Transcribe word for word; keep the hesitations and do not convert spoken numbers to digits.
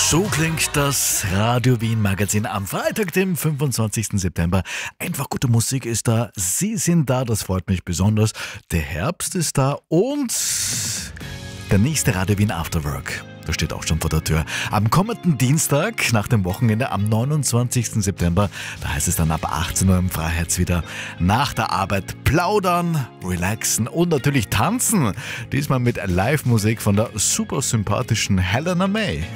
So klingt das Radio Wien Magazin am Freitag, dem fünfundzwanzigsten September. Einfach gute Musik ist da, Sie sind da, das freut mich besonders. Der Herbst ist da und der nächste Radio Wien Afterwork. Das steht auch schon vor der Tür. Am kommenden Dienstag, nach dem Wochenende, am neunundzwanzigsten September, da heißt es dann ab achtzehn Uhr im Freiherz wieder nach der Arbeit plaudern, relaxen und natürlich tanzen. Diesmal mit Live-Musik von der super sympathischen Helena May.